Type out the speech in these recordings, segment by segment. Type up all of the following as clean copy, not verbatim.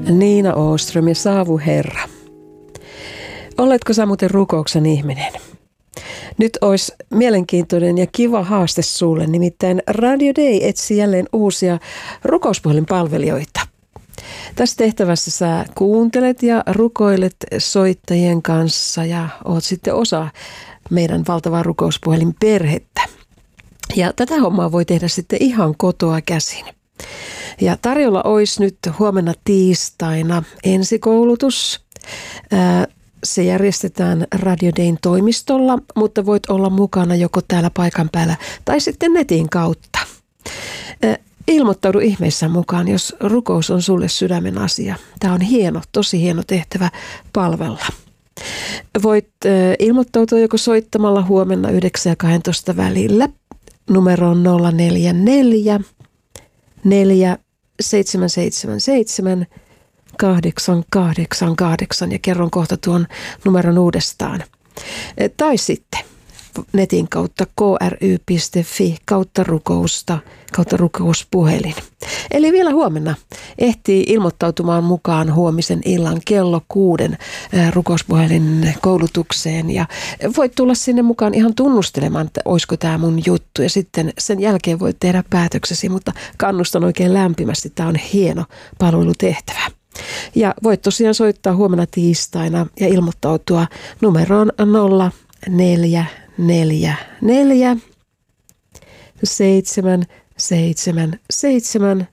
Niina Åström ja Saavu Herra. Oletko sä muuten rukouksen ihminen? Nyt olisi mielenkiintoinen ja kiva haaste sulle, nimittäin Radio Day etsii jälleen uusia rukouspuhelinpalvelijoita. Tässä tehtävässä sä kuuntelet ja rukoilet soittajien kanssa ja oot sitten osa meidän valtavaa rukouspuhelinperhettä. Ja tätä hommaa voi tehdä sitten ihan kotoa käsin. Ja tarjolla olisi nyt huomenna tiistaina ensikoulutus. Se järjestetään Radio Dayn toimistolla, mutta voit olla mukana joko täällä paikan päällä tai sitten netin kautta. Ilmoittaudu ihmeissään mukaan, jos rukous on sulle sydämen asia. Tämä on hieno, tosi hieno tehtävä palvella. Voit ilmoittautua joko soittamalla huomenna 9 ja 12 välillä numeroon 044 4777 888 ja kerron kohta tuon numeron uudestaan. Tai sitten netin kautta kry.fi kautta rukousta kautta rukouspuhelin. Eli vielä huomenna ehtii ilmoittautumaan mukaan huomisen illan kello 6 rukouspuhelin koulutukseen ja voit tulla sinne mukaan ihan tunnustelemaan, että olisiko tämä mun juttu ja sitten sen jälkeen voit tehdä päätöksesi, mutta kannustan oikein lämpimästi, tämä on hieno palvelutehtävä. Ja voit tosiaan soittaa huomenna tiistaina ja ilmoittautua numeroon 0444 777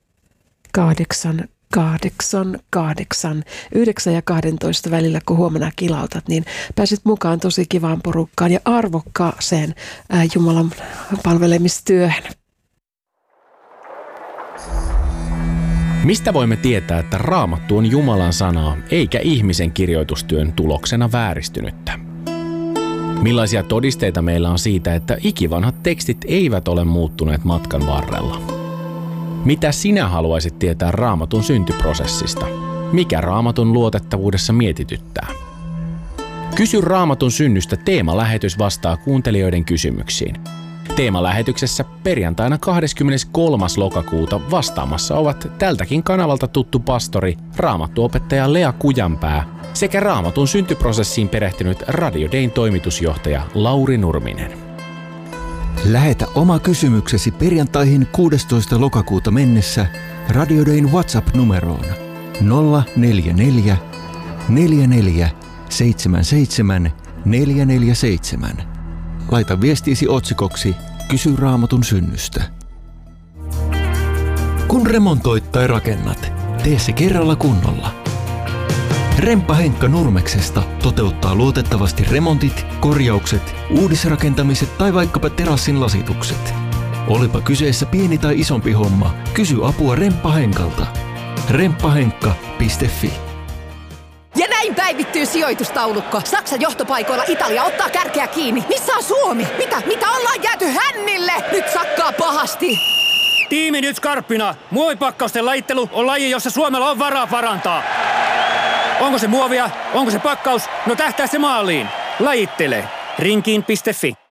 888 9 ja 12 välillä, kun huomenna kilautat, niin pääset mukaan tosi kivaan porukkaan ja arvokkaaseen Jumalan palvelemistyöhön. Mistä voimme tietää, että Raamattu on Jumalan sanaa eikä ihmisen kirjoitustyön tuloksena vääristynyttä? Millaisia todisteita meillä on siitä, että ikivanhat tekstit eivät ole muuttuneet matkan varrella? Mitä sinä haluaisit tietää Raamatun syntyprosessista? Mikä Raamatun luotettavuudessa mietityttää? Kysy Raamatun synnystä -teemalähetys vastaa kuuntelijoiden kysymyksiin. Teemalähetyksessä perjantaina 23. lokakuuta vastaamassa ovat tältäkin kanavalta tuttu pastori, raamattuopettaja Lea Kujanpää sekä Raamatun syntyprosessiin perehtynyt Radio Dayn toimitusjohtaja Lauri Nurminen. Lähetä oma kysymyksesi perjantaihin 16. lokakuuta mennessä Radio Dayn WhatsApp-numeroon 044 44 77 447. Laita viestiisi otsikoksi Kysy Raamatun synnystä. Kun remontoit tai rakennat, tee se kerralla kunnolla. Remppa Henkka Nurmeksesta toteuttaa luotettavasti remontit, korjaukset, uudisrakentamiset tai vaikkapa terassin lasitukset. Olipa kyseessä pieni tai isompi homma, kysy apua Remppa Henkalta. remppahenkka.fi. Ja näin päivittyy sijoitustaulukko. Saksan johtopaikoilla Italia ottaa kärkeä kiinni. Missä on Suomi? Mitä ollaan jääty hännille? Nyt sakkaa pahasti. Tiimi nyt skarppina. Muovipakkausten lajittelu on laji, jossa Suomella on varaa parantaa. Onko se muovia? Onko se pakkaus? No tähtää se maaliin. Lajittele. Rinkiin.fi.